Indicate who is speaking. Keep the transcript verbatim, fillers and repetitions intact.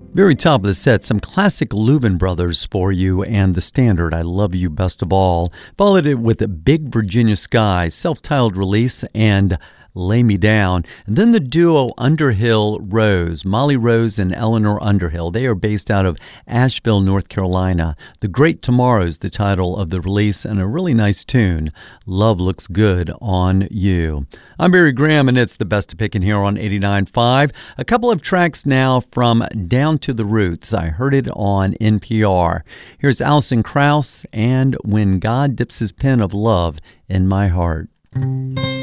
Speaker 1: Very top of the set, some classic Leuven Brothers for you, and the standard, I Love You Best of All. Followed it with a Big Virginia Sky, self-titled release, and Lay Me Down. And then the duo Underhill Rose, Molly Rose and Eleanor Underhill. They are based out of Asheville, North Carolina. The Great Tomorrow's the title of the release, and a really nice tune, Love Looks Good on You. I'm Barry Graham, and it's the best of picking here on eighty-nine point five. A couple of tracks now from Down to the Roots. I heard it on N P R. Here's Alison Krauss and When God Dips His Pen of Love in My Heart.